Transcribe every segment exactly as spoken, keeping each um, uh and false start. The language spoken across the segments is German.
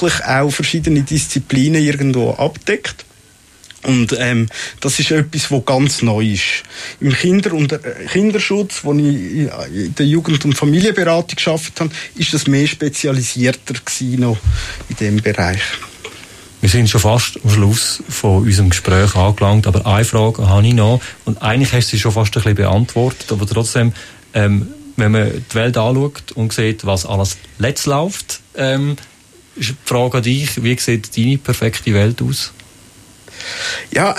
wirklich auch verschiedene Disziplinen irgendwo abdeckt. Und ähm, das ist etwas, was ganz neu ist. Im Kinder- und äh, Kinderschutz, wo ich in der Jugend- und Familienberatung gearbeitet habe, ist das mehr spezialisierter gewesen noch in diesem Bereich. Wir sind schon fast am Schluss von unserem Gespräch angelangt, aber eine Frage habe ich noch. Und eigentlich hast du sie schon fast ein bisschen beantwortet, aber trotzdem, ähm, wenn man die Welt anschaut und sieht, was alles letzt läuft, ähm, ist die Frage an dich, wie sieht deine perfekte Welt aus? Ja,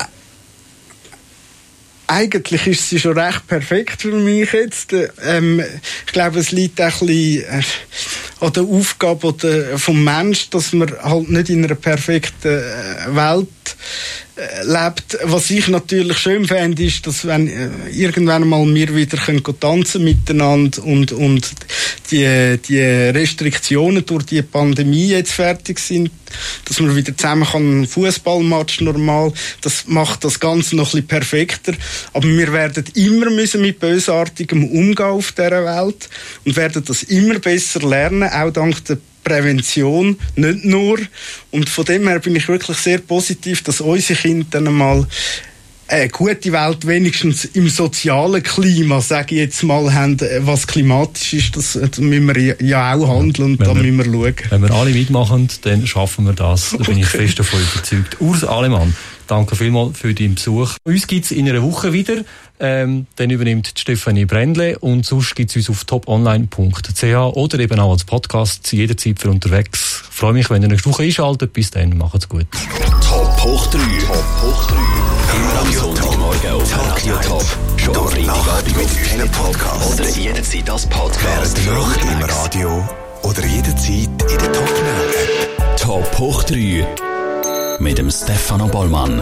eigentlich ist sie schon recht perfekt für mich jetzt. Ähm, ich glaube, es liegt auch ein bisschen äh, an der Aufgabe oder vom Mensch, dass man halt nicht in einer perfekten äh, Welt äh, lebt. Was ich natürlich schön fände, ist, dass wenn äh, irgendwann mal wir wieder können tanzen miteinander und, und die, die Restriktionen durch die Pandemie jetzt fertig sind, dass man wieder zusammen kann Fußballmatch normal, das macht das Ganze noch ein bisschen perfekter. Aber wir werden immer müssen mit bösartigem umgehen auf dieser Welt und werden das immer besser lernen, auch dank der Prävention, nicht nur. Und von dem her bin ich wirklich sehr positiv, dass unsere Kinder dann mal eine gute Welt wenigstens im sozialen Klima, sage ich jetzt mal, haben, was klimatisch ist, das, das müssen wir ja auch handeln und da müssen wir schauen. Wenn wir alle mitmachen, dann schaffen wir das, da bin okay. ich fest davon überzeugt. Urs Alemann, danke vielmals für deinen Besuch. Uns gibt es in einer Woche wieder, ähm, dann übernimmt Stefanie Brändle und sonst gibt es uns auf top online punkt c h oder eben auch als Podcast jederzeit für unterwegs. Ich freue mich, wenn ihr nächste Woche einschaltet. Bis dann, macht's gut. Top hoch drei. Top hoch drei. Immer am Sonntagmorgen auf Radio Top. Schon am Freitagabend mit unseren Podcast. Oder jederzeit als Podcast. Während der Nacht im Radio oder jederzeit in der Top-App. Top hoch drei. Mit dem Stefano Bollmann.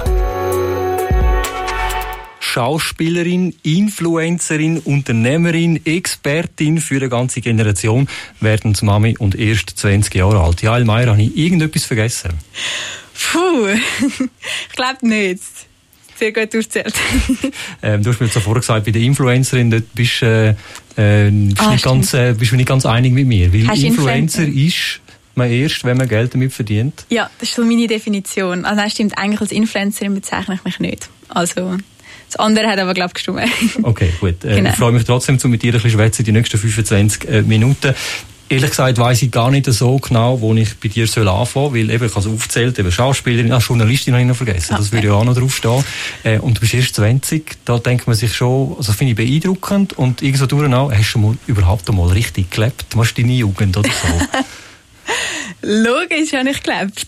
Schauspielerin, Influencerin, Unternehmerin, Expertin für eine ganze Generation, werden Mami und erst zwanzig Jahre alt. Jael Meyer, habe ich irgendetwas vergessen? Puh, ich glaube nicht. Sehr gut durchzählt. ähm, du hast mir jetzt vorher gesagt, bei der Influencerin, dort bist, äh, äh, bist, ah, nicht ganz, äh, bist du nicht ganz einig mit mir. Weil Hast Influencer ist man erst, wenn man Geld damit verdient. Ja, das ist so meine Definition. Also, das stimmt, eigentlich als Influencerin bezeichne ich mich nicht. Also, das andere hat aber, glaube ich, gestimmt. Okay, gut. Äh, genau. Ich freue mich trotzdem, zu mit dir ein bisschen schwätzen, die nächsten fünfundzwanzig äh, Minuten. Ehrlich gesagt weiss ich gar nicht so genau, wo ich bei dir soll anfangen soll, weil eben, ich habe es aufgezählt, eben Schauspielerin, ah, Journalistin habe ich noch vergessen, das würde ja auch noch draufstehen. Äh, und du bist erst zwanzig, da denkt man sich schon, also finde ich beeindruckend und irgendwo durch auch, hast du mal überhaupt einmal richtig gelebt? Was ist deine Jugend oder so? Logisch habe ich gelebt.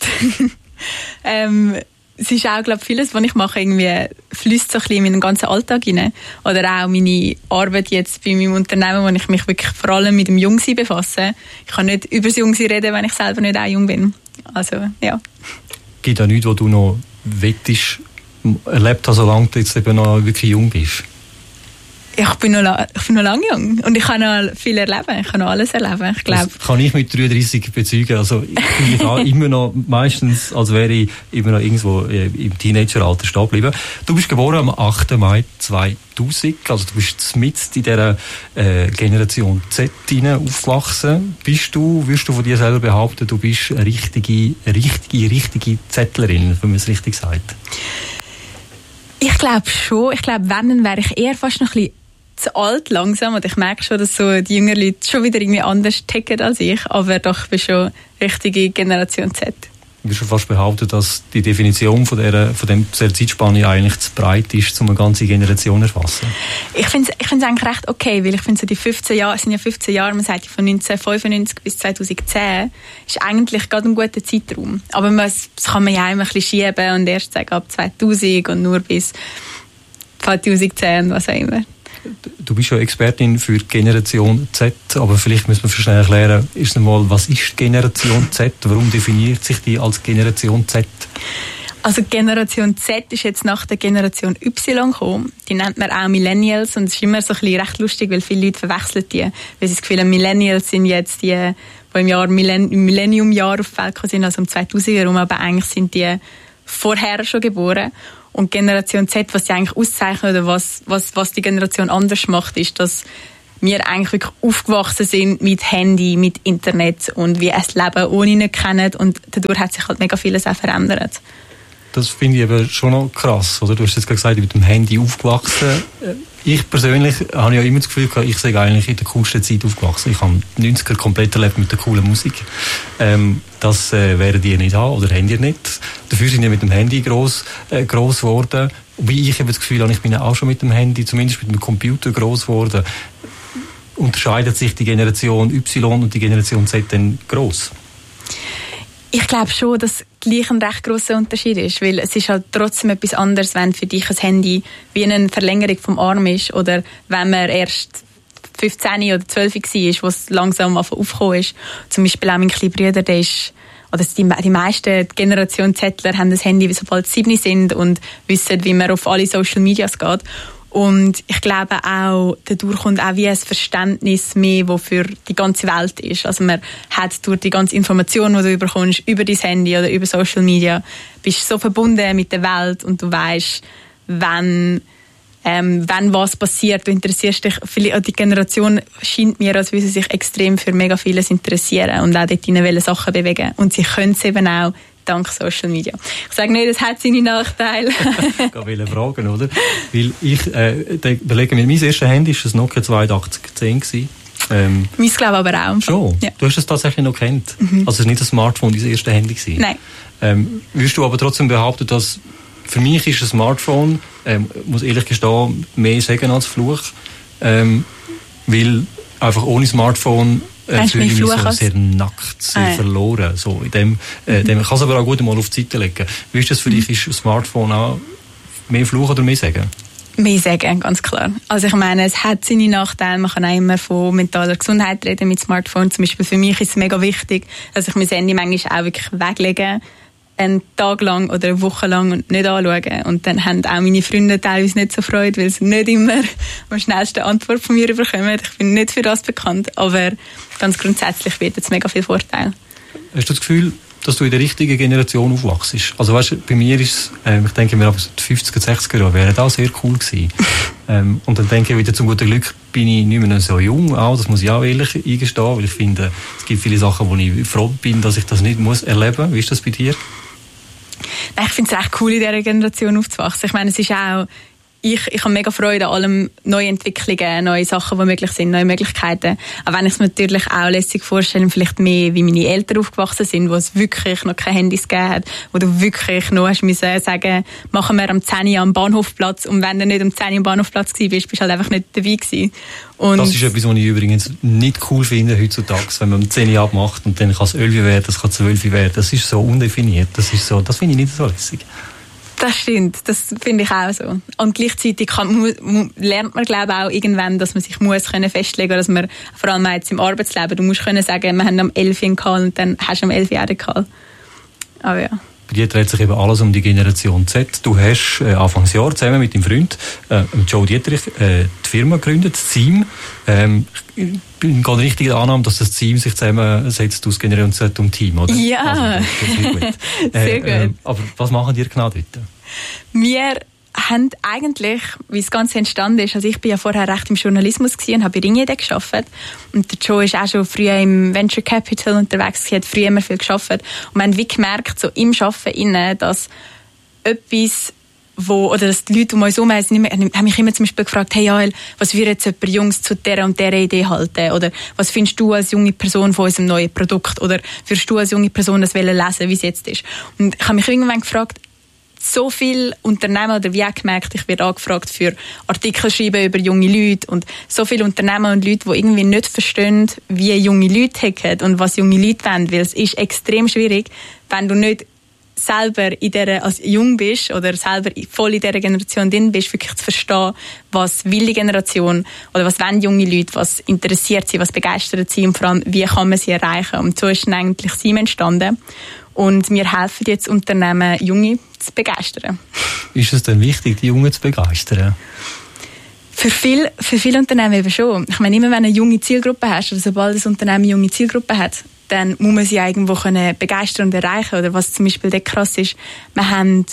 ähm, es ist auch, glaube ich, vieles, was ich mache, irgendwie fließt so ein bisschen in meinen ganzen Alltag hinein. Oder auch meine Arbeit jetzt bei meinem Unternehmen, wo ich mich wirklich vor allem mit dem Jungsein befasse. Ich kann nicht über das Jungsein reden, wenn ich selber nicht auch jung bin. Also, ja. Gibt es nichts, wo du noch wettest, erlebt hast, solange du jetzt eben noch wirklich jung bist? Ich bin, noch la- ich bin noch lange jung und ich kann noch viel erleben. Ich kann noch alles erleben, ich glaube. Das kann ich mit dreiunddreißig bezeugen. Also ich fühle mich auch immer noch meistens, als wäre ich immer noch irgendwo im Teenageralter stehen geblieben. Du bist geboren am achten Mai zweitausend, also du bist mitten in dieser äh, Generation Z hinein aufgewachsen. Bist du, würdest du von dir selber behaupten, du bist eine richtige, richtige, richtige Zettlerin, wenn man es richtig sagt? Ich glaube schon. Ich glaube, wenn, dann wäre ich eher fast noch ein bisschen zu alt langsam. Und ich merke schon, dass so die jüngeren Leute schon wieder irgendwie anders ticken als ich. Aber doch, ich bin schon richtige Generation Z. Ich würde schon fast behaupten, dass die Definition von dieser, von dem, dieser Zeitspanne eigentlich zu breit ist, um eine ganze Generation zu erfassen. Ich finde es ich find's eigentlich recht okay, weil ich finde, so die fünfzehn Jahre, es sind ja fünfzehn Jahre, man sagt ja von neunzehnhundertfünfundneunzig bis zweitausendzehn, ist eigentlich gerade ein guter Zeitraum. Aber man, das kann man ja immer ein bisschen schieben und erst sagen ab zweitausend und nur bis zweitausendzehn und was auch immer. Du bist ja Expertin für Generation Z, aber vielleicht müssen wir schnell erklären, erst einmal, was ist Generation Z? Warum definiert sich die als Generation Z? Also Generation Z ist jetzt nach der Generation Y gekommen. Die nennt man auch Millennials und es ist immer so ein bisschen recht lustig, weil viele Leute verwechseln die. Weil sie das Gefühl haben, Millennials sind jetzt die, die im Jahr Millenn- im Millennium-Jahr auf die Welt gekommen sind, also um zweitausend herum, aber eigentlich sind die vorher schon geboren. Und Generation Z, was sie eigentlich auszeichnet oder was, was, was die Generation anders macht, ist, dass wir eigentlich wirklich aufgewachsen sind mit Handy, mit Internet und wie ein Leben ohne nicht kennen und dadurch hat sich halt mega vieles auch verändert. Das finde ich aber schon noch krass, oder? Du hast jetzt gerade gesagt, mit dem Handy aufgewachsen. Ich persönlich habe ja immer das Gefühl gehabt, ich sei eigentlich in der coolsten Zeit aufgewachsen. Ich habe die neunziger komplett erlebt mit der coolen Musik. Ähm, das äh, werden die nicht haben, oder haben die nicht. Dafür sind die mit dem Handy gross, äh, gross geworden. Wie ich eben das Gefühl habe, ich bin ja auch schon mit dem Handy, zumindest mit dem Computer gross geworden. Unterscheidet sich die Generation Y und die Generation Z denn gross? Ich glaube schon, dass gleich ein recht grosser Unterschied ist, weil es ist halt trotzdem etwas anderes, wenn für dich ein Handy wie eine Verlängerung vom Arm ist oder wenn man erst fünfzehn oder zwölf war, wo es langsam aufgekommen ist. Zum Beispiel auch mein kleiner Bruder, der ist, oder die, die meisten Generation Zettler haben das Handy, sobald sie sieben sind und wissen, wie man auf alle Social Medias geht. Und ich glaube auch, dadurch kommt auch wie ein Verständnis mehr, das für die ganze Welt ist. Also man hat durch die ganze Information, die du bekommst, über dein Handy oder über Social Media, bist so verbunden mit der Welt und du weißt, wenn, ähm, wenn was passiert. Du interessierst dich, die Generation scheint mir, als würde sie sich extrem für mega vieles interessieren und auch dort hinein Sachen bewegen. Und sie können es eben auch dank Social Media. Ich sage nicht, es hat seine Nachteile. Ich wollte fragen, oder? Weil ich äh, überlege mir, mein erstes Handy war ein Nokia zweiundachtzig zehn. Ähm, mein glaube aber auch. Schon? Ja. Du hast es tatsächlich noch gekannt? Mhm. Also es war nicht ein Smartphone, dein erstes Handy gewesen? Nein. Ähm, würdest du aber trotzdem behaupten, dass für mich ist ein Smartphone, ähm, muss ehrlich gestehen, mehr Segen als Fluch, ähm, weil einfach ohne Smartphone Äh, fühle ich mich so sehr nackt, sehr ah, ja. verloren. So, in dem, äh, dem kann es aber auch gut mal auf die Seite legen. Wie ist das für mhm. dich? Ist ein Smartphone auch mehr Fluch oder mehr Segen? Mehr Segen, ganz klar. Also ich meine, es hat seine Nachteile. Man kann auch immer von mentaler Gesundheit reden mit Smartphone. Zum Beispiel für mich ist es mega wichtig, dass ich mein Handy manchmal auch wirklich weglege, einen Tag lang oder eine Woche lang und nicht anschauen. Und dann haben auch meine Freunde teilweise nicht so Freude, weil sie nicht immer am schnellsten Antwort von mir bekommen. Ich bin nicht für das bekannt, aber ganz grundsätzlich bietet es mega viel Vorteile. Hast du das Gefühl, dass du in der richtigen Generation aufwachst? Also weißt, bei mir ist es, äh, ich denke mir, die fünfziger, sechziger Jahre wären da sehr cool gewesen. ähm, und dann denke ich wieder, zum guten Glück bin ich nicht mehr so jung, auch, das muss ich auch ehrlich eingestehen, weil ich finde, es gibt viele Sachen, wo ich froh bin, dass ich das nicht muss erleben. Wie ist das bei dir? Ich finde es echt cool, in dieser Generation aufzuwachsen. Ich meine, es ist auch, ich, ich habe mega Freude an allem, neue Entwicklungen, neue Sachen, die möglich sind, neue Möglichkeiten. Auch wenn ich es mir natürlich auch lässig vorstelle, vielleicht mehr, wie meine Eltern aufgewachsen sind, wo es wirklich noch keine Handys gegeben hat, wo du wirklich noch hast müssen sagen, machen wir am zehn Uhr am Bahnhofplatz, und wenn du nicht am zehn Uhr am Bahnhofplatz gewesen bist, bist du halt einfach nicht dabei gewesen. Und das ist etwas, was ich übrigens nicht cool finde heutzutage, wenn man um zehn Uhr abmacht und dann kann es elf Uhr werden, das kann zwölf Uhr werden. Das ist so undefiniert. Das ist so, das finde ich nicht so lässig. Das stimmt, das finde ich auch so. Und gleichzeitig kann, mu, mu, lernt man, glaube ich, auch irgendwann, dass man sich muss können festlegen muss, dass man, vor allem jetzt im Arbeitsleben, du musst können sagen, wir haben am elf Uhr einen Call und dann hast du am elf Uhr einen Call. Aber ja. Bei dir dreht sich eben alles um die Generation Z. Du hast äh, Anfangsjahr zusammen mit deinem Freund äh, Joe Dietrich äh, die Firma gegründet, das Team. Ähm, ich bin gerade richtig der Annahme, dass das Team sich zusammensetzt aus Generation Z und Team, oder? Ja, also, das ist sehr gut. Sehr gut. Äh, aber was machen die genau dort? Wir haben eigentlich, wie das Ganze entstanden ist, also ich bin ja vorher recht im Journalismus gewesen und habe bei Ringier gearbeitet. Und der Joe ist auch schon früher im Venture Capital unterwegs, hat früher immer viel gearbeitet. Und wir haben wie gemerkt, so im Arbeiten, dass etwas, wo, oder dass die Leute um uns herum haben mich immer zum Beispiel gefragt, hey Joel, was würde jetzt jemand Jungs zu dieser und dieser Idee halten? Oder was findest du als junge Person von unserem neuen Produkt? Oder würdest du als junge Person das lesen, wie es jetzt ist? Und ich habe mich irgendwann gefragt, so viele Unternehmen, oder wie auch gemerkt, ich werde angefragt für Artikel schreiben über junge Leute, und so viele Unternehmen und Leute, die irgendwie nicht verstehen, wie junge Leute hacken und was junge Leute wollen, weil es ist extrem schwierig, wenn du nicht selber in der, als jung bist oder selber voll in dieser Generation drin bist, wirklich zu verstehen, was will die Generation oder was wollen junge Leute, was interessiert sie, was begeistert sie und vor allem, wie kann man sie erreichen. Und so ist dann eigentlich Team entstanden. Und wir helfen jetzt Unternehmen, Junge zu begeistern. Ist es denn wichtig, die Jungen zu begeistern? Für viele für viel Unternehmen eben schon. Ich meine, immer wenn du eine junge Zielgruppe hast, oder sobald ein Unternehmen eine junge Zielgruppe hat, dann muss man sie irgendwo können begeistern und erreichen. Oder was zum Beispiel dort krass ist, wir haben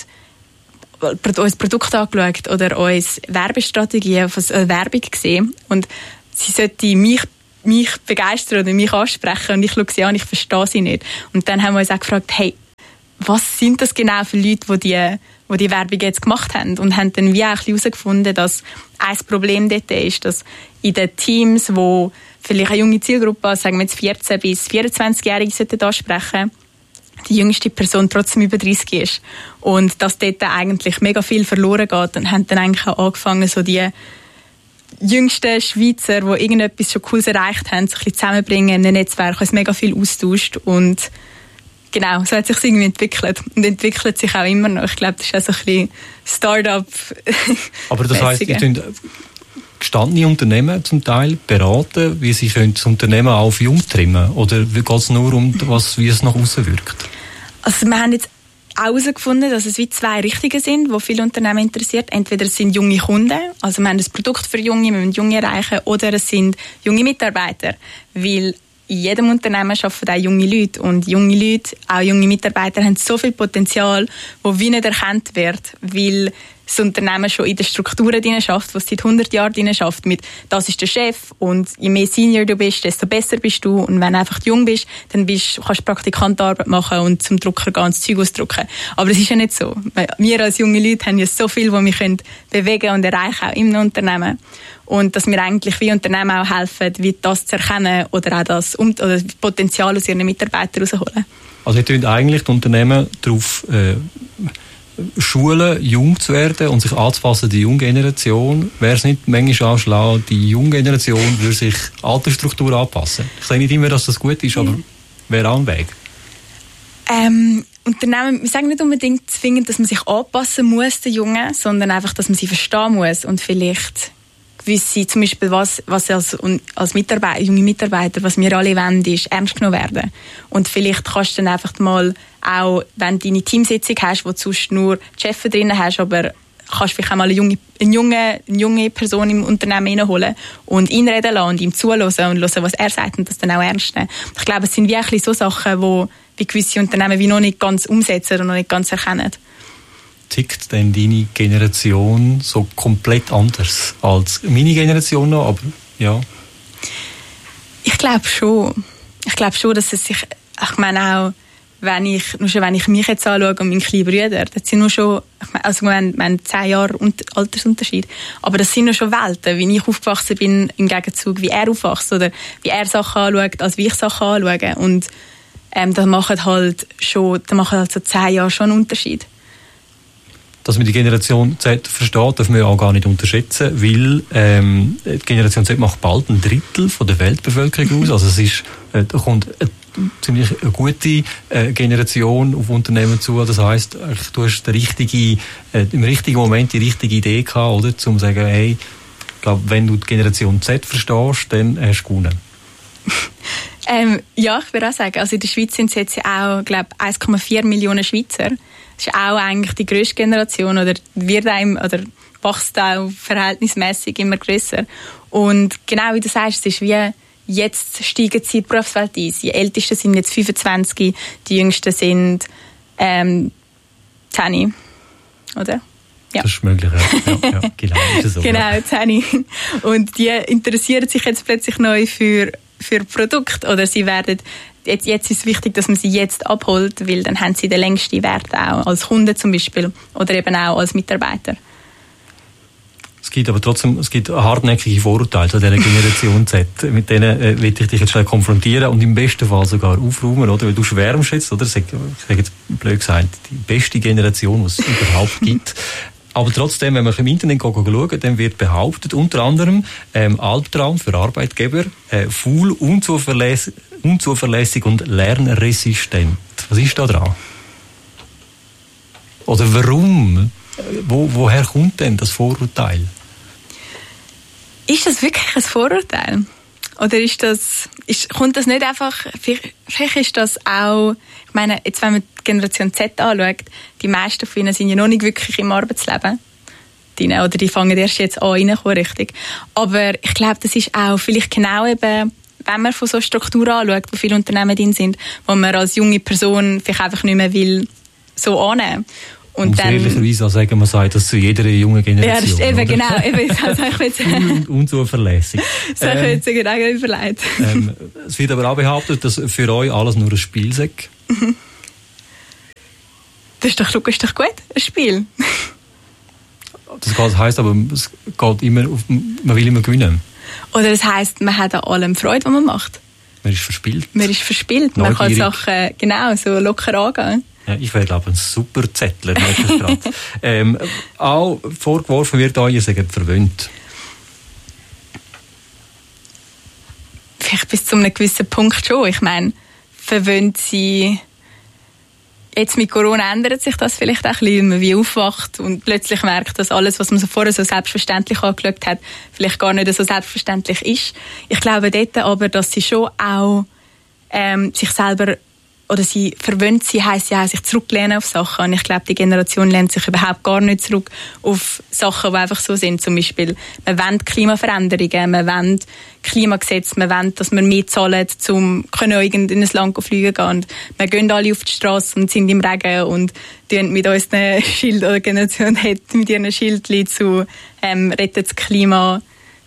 uns Produkte angeschaut oder uns Werbestrategien, was äh, Werbung gesehen. Und sie sollte mich mich begeistern oder mich ansprechen und ich schaue sie an, ich verstehe sie nicht. Und dann haben wir uns auch gefragt, hey, was sind das genau für Leute, die die, die, die Werbung jetzt gemacht haben? Und haben dann wie auch herausgefunden, dass ein Problem dort ist, dass in den Teams, wo vielleicht eine junge Zielgruppe, sagen wir jetzt vierzehn bis vierundzwanzigjährige ansprechen, die jüngste Person trotzdem über dreißig ist. Und dass dort eigentlich mega viel verloren geht. Und haben dann eigentlich auch angefangen, so die jüngsten Schweizer, die irgendetwas schon Cooles erreicht haben, so ein bisschen zusammenbringen in einem Netzwerk, das mega viel austauscht. Und genau, so hat sich irgendwie entwickelt. Und entwickelt sich auch immer noch. Ich glaube, das ist auch so ein bisschen Start-up. Aber das heisst, ihr könnt gestandene Unternehmen zum Teil beraten, wie sie können das Unternehmen auf jung trimmen? Oder geht es nur um, was, wie es nach außen wirkt? Also wir haben jetzt herausgefunden, dass es wie zwei Richtungen sind, die viele Unternehmen interessiert. Entweder es sind junge Kunden, also wir haben ein Produkt für Junge, wir müssen Junge erreichen, oder es sind junge Mitarbeiter, weil in jedem Unternehmen arbeiten auch junge Leute und junge Leute, auch junge Mitarbeiter, haben so viel Potenzial, das wie nicht erkannt wird, weil das Unternehmen schon in den Strukturen drin schafft, was seit hundert Jahren drin schafft, mit «das ist der Chef» und je mehr Senior du bist, desto besser bist du und wenn du einfach jung bist, dann bist, kannst du Praktikantarbeit machen und zum Drucker gehen, das Zeug ausdrucken. Aber es ist ja nicht so. Wir als junge Leute haben ja so viel, was wir können bewegen und erreichen, auch im Unternehmen. Und dass wir eigentlich wie Unternehmen auch helfen, wie das zu erkennen oder auch das, oder das Potenzial aus ihren Mitarbeitern rausholen. Also ihr könnt eigentlich die Unternehmen darauf äh, schulen, jung zu werden und sich anzupassen an die junge Generation. Wäre es nicht manchmal auch schlau, die junge Generation würde sich Altersstruktur anpassen? Ich sage nicht immer, dass das gut ist, aber ja. Wäre auch ein Weg. Ähm, Unternehmen, wir sagen nicht unbedingt zwingend, dass man sich anpassen muss, den Jungen, sondern einfach, dass man sie verstehen muss und vielleicht gewisse, zum Beispiel was, was als, als Mitarbeiter, junge Mitarbeiter, was wir alle wollen, ist ernst genommen werden. Und vielleicht kannst du dann einfach mal auch, wenn du deine Teamsitzung hast, wo du sonst nur die Chefs drin hast, aber kannst vielleicht auch mal eine junge, eine junge, eine junge Person im Unternehmen reinholen und ihn reden lassen und ihm zuhören und hören, was er sagt und das dann auch ernst nehmen. Ich glaube, es sind wirklich so Sachen, die wie gewisse Unternehmen wie noch nicht ganz umsetzen und noch nicht ganz erkennen. Tickt denn deine Generation so komplett anders als meine Generation noch? Aber ja. Ich glaube schon. Ich glaube schon, dass es sich, ich meine auch, wenn ich, nur schon wenn ich mich jetzt anschaue und meinen kleinen Brüder, das sind nur schon, also wir haben, wir haben zehn Jahre Altersunterschied, aber das sind nur schon Welten, wie ich aufgewachsen bin, im Gegenzug, wie er aufwächst oder wie er Sachen anschaut, als wie ich Sachen anschaue. Und ähm, das macht halt schon, das macht halt so zehn Jahre schon einen Unterschied. Dass man die Generation Z versteht, darf man ja auch gar nicht unterschätzen, weil ähm, die Generation Z macht bald ein Drittel von der Weltbevölkerung aus. Also es ist, äh, da kommt eine ziemlich eine gute äh, Generation auf Unternehmen zu. Das heisst, du hast den richtigen, äh, im richtigen Moment die richtige Idee gehabt, oder? Um zu sagen, hey, ich glaube, wenn du die Generation Z verstehst, dann hast du gewonnen. ähm, ja, ich würde auch sagen, also in der Schweiz sind es jetzt auch, glaube ich, eins Komma vier Millionen Schweizer. Das ist auch eigentlich die grösste Generation oder wird einem, oder wächst auch verhältnismäßig immer grösser. Und genau wie du sagst, es ist wie, jetzt steigen sie in die Berufswelt ein. Die Ältesten sind jetzt fünfundzwanzig, die Jüngsten sind ähm, zehn, oder? Ja. Das ist möglich, ja. ja, ja genau, ist es so. Genau, zehn. Und die interessieren sich jetzt plötzlich neu für, für Produkte oder sie werden Jetzt, jetzt ist es wichtig, dass man sie jetzt abholt, weil dann haben sie den längsten Wert auch als Kunde zum Beispiel oder eben auch als Mitarbeiter. Es gibt aber trotzdem, es gibt hartnäckige Vorurteile an dieser Generation Z. Mit denen äh, will ich dich jetzt schnell konfrontieren und im besten Fall sogar aufräumen, oder? Weil du schwärmst jetzt, oder? Ich sage jetzt blöd gesagt, die beste Generation, die es überhaupt gibt. Aber trotzdem, wenn man im Internet schaut, dann wird behauptet, unter anderem, ähm, Albtraum für Arbeitgeber, äh, faul, unzuverlässig, unzuverlässig und lernresistent. Was ist da dran? Oder warum? Wo, woher kommt denn das Vorurteil? Ist das wirklich ein Vorurteil? Oder ist das, ist, kommt das nicht einfach, vielleicht ist das auch, ich meine, jetzt wenn man die Generation Z anschaut, die meisten von ihnen sind ja noch nicht wirklich im Arbeitsleben drin, oder die fangen erst jetzt an, reinkommen, richtig. Aber ich glaube, das ist auch vielleicht genau eben, wenn man von so Strukturen anschaut, wo viele Unternehmen drin sind, wo man als junge Person vielleicht einfach nicht mehr will, so annehmen. Und muss dann, ehrlicherweise auch sagen, man sagt das zu jeder jungen Generation. Ja, das ist eben, oder? Genau. Eben, also ich will Un, unzuverlässig. Das habe ich jetzt genau überlegt. Ähm, es wird aber auch behauptet, dass für euch alles nur ein Spiel sei. Das ist doch, das ist doch gut, ein Spiel. Das heisst aber, es geht immer auf, man will immer gewinnen. Oder das heisst, man hat an allem Freude, was man macht. Man ist verspielt. Man ist verspielt. Man kann Sachen genau so locker angehen. Ja, ich wäre, glaube ich, ein super Zettler. ähm, auch vorgeworfen wird euch, ihr seid verwöhnt. Vielleicht bis zu einem gewissen Punkt schon. Ich meine, verwöhnt sie... Jetzt mit Corona ändert sich das vielleicht auch ein bisschen, wenn man wie aufwacht und plötzlich merkt, dass alles, was man so vorher so selbstverständlich angeschaut hat, vielleicht gar nicht so selbstverständlich ist. Ich glaube dort aber, dass sie schon auch ähm, sich selber oder sie verwöhnt sie, heisst ja auch, sich zurücklehnen auf Sachen. Und ich glaube, die Generation lehnt sich überhaupt gar nicht zurück auf Sachen, die einfach so sind. Zum Beispiel, wir wollen Klimaveränderungen, wir wollen Klimagesetze, wir wollen, dass wir mehr zahlen, um in ein Land fliegen gehen. Und wir gehen alle auf die Straße und sind im Regen und tun mit unseren Schild oder Generation hat mit ihren Schildchen zu ähm, rettet das Klima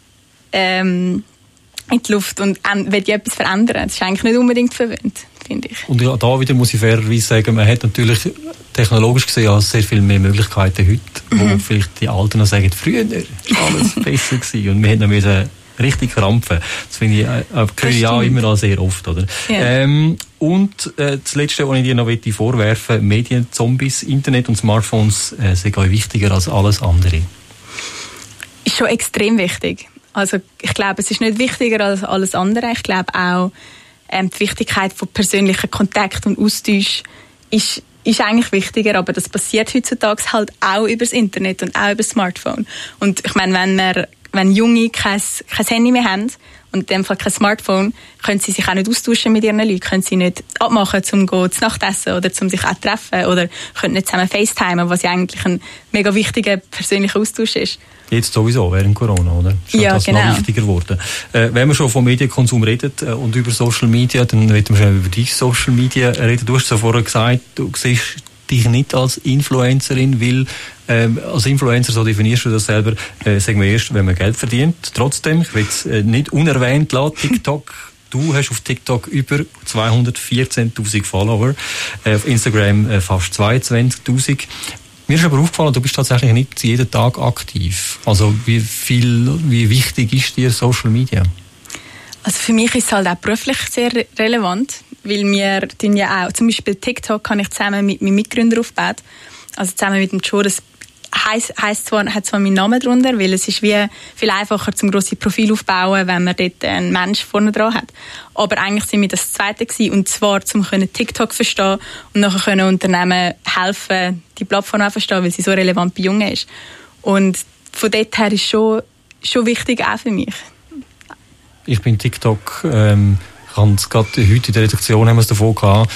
ähm, in die Luft und ähm, will etwas verändern. Das ist eigentlich nicht unbedingt verwöhnt, finde ich. Und ja, da wieder muss ich fairerweise sagen, man hat natürlich technologisch gesehen auch sehr viel mehr Möglichkeiten heute, mhm. wo vielleicht die Alten noch sagen, früher war alles besser gewesen und wir hätten noch müssen richtig krampfen. Das finde ich, äh, höre ich auch immer noch sehr oft, oder? Ja. Ähm, und äh, das Letzte, was ich dir noch vorwerfen möchte, Medienzombies, Internet und Smartphones äh, sind euch wichtiger als alles andere. Ist schon extrem wichtig. Also ich glaube, es ist nicht wichtiger als alles andere. Ich glaube auch, ähm, die Wichtigkeit von persönlichen Kontakt und Austausch ist, ist eigentlich wichtiger, aber das passiert heutzutage halt auch über das Internet und auch über das Smartphone. Und ich meine, wenn wir, wenn Junge kein, kein Handy mehr haben und in dem Fall kein Smartphone, können sie sich auch nicht austauschen mit ihren Leuten, können sie nicht abmachen, um zu Nachtessen oder um sich auch zu treffen oder können nicht zusammen FaceTimen, was ja eigentlich ein mega wichtiger persönlicher Austausch ist. Jetzt sowieso, während Corona, oder? Ist ja, das genau. noch wichtiger geworden. Äh, wenn wir schon vom Medienkonsum reden äh, und über Social Media, dann reden wir schon über die Social Media reden. Du hast ja vorher gesagt, du siehst dich nicht als Influencerin, weil ähm, als Influencer, so definierst du das selber, äh, sagen wir erst, wenn man Geld verdient. Trotzdem, ich will es äh, nicht unerwähnt lassen, TikTok. Du hast auf TikTok über zweihundertvierzehntausend Follower, äh, auf Instagram äh, fast zweiundzwanzigtausend. Mir ist aber aufgefallen, du bist tatsächlich nicht jeden Tag aktiv. Also wie viel, wie wichtig ist dir Social Media? Also für mich ist es halt auch beruflich sehr relevant, weil wir tun ja auch, zum Beispiel TikTok habe ich zusammen mit meinem Mitgründer aufgebaut, also zusammen mit dem Joe, das heisst, heisst zwar, hat zwar meinen Namen drunter, weil es ist wie viel einfacher zum grosse Profil aufbauen, wenn man dort einen Mensch vorne dran hat. Aber eigentlich sind wir das Zweite gewesen, und zwar zum können TikTok verstehen und nachher können Unternehmen helfen, die Plattform auch verstehen, weil sie so relevant bei Jungen ist. Und von dort her ist schon, schon wichtig auch für mich. Ich bin TikTok, ähm, ich habe es gerade heute in der Redaktion haben wir es davon gehabt.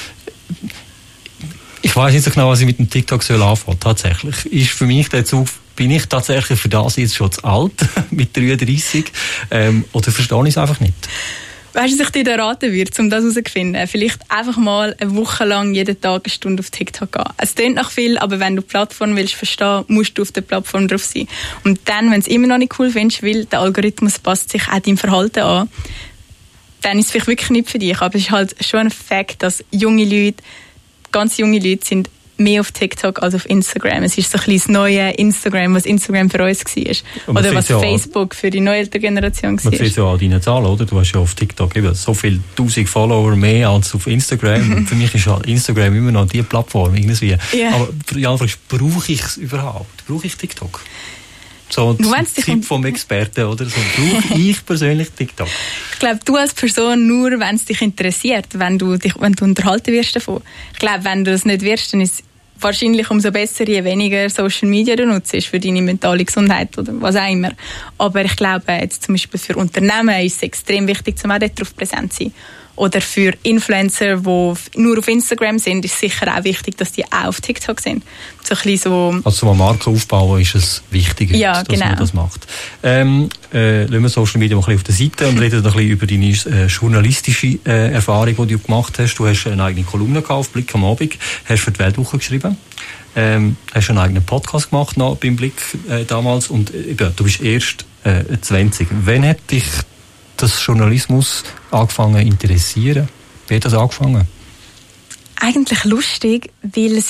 Ich weiss nicht so genau, was ich mit dem TikTok soll anfangen. Tatsächlich ist für mich der Zug, bin ich tatsächlich für das jetzt schon zu alt, mit dreiunddreissig, ähm, oder verstehe ich es einfach nicht? Weißt du, was ich dir raten würde, um das herauszufinden? Vielleicht einfach mal eine Woche lang jeden Tag eine Stunde auf TikTok gehen. Es klingt nach viel, aber wenn du die Plattform willst verstehen, musst du auf der Plattform drauf sein. Und dann, wenn du es immer noch nicht cool findest, weil der Algorithmus passt sich auch deinem Verhalten an, dann ist es vielleicht wirklich nicht für dich. Aber es ist halt schon ein Fakt, dass junge Leute, ganz junge Leute sind mehr auf TikTok als auf Instagram. Es ist so ein bisschen das neue Instagram, was Instagram für uns war. Oder was ja Facebook für die neue Generation war. Man sieht ja an deinen Zahlen, oder? Du hast ja auf TikTok eben so viele tausend Follower mehr als auf Instagram. Und für mich ist halt Instagram immer noch die Plattform irgendwie. Yeah. Aber die Frage ist, brauche ich es überhaupt? Brauche ich TikTok? So ein Tipp vom Experten, oder? So brauche ich persönlich TikTok. Ich glaube, du als Person nur, wenn es dich interessiert, wenn du dich, wenn du unterhalten wirst davon. Ich glaube, wenn du das nicht wirst, dann ist es wahrscheinlich umso besser, je weniger Social Media du nutzt für deine mentale Gesundheit oder was auch immer. Aber ich glaube, jetzt zum Beispiel für Unternehmen ist es extrem wichtig, um auch dort drauf präsent zu sein. Oder für Influencer, die nur auf Instagram sind, ist sicher auch wichtig, dass die auch auf TikTok sind. So ein bisschen so also zum Marke aufbauen ist es wichtiger, ja, dass genau. man das macht. Ähm, äh, lassen wir Social Media mal ein bisschen auf der Seite und reden ein bisschen über deine äh, journalistische äh, Erfahrung, die du gemacht hast. Du hast eine eigene Kolumne gehabt auf Blick am Abend, hast für die Weltwoche geschrieben, ähm, hast einen eigenen Podcast gemacht noch beim Blick äh, damals und äh, du bist erst äh, zwanzig. Wann hat dich das Journalismus angefangen zu interessieren? Wie hat das angefangen? eigentlich lustig, weil es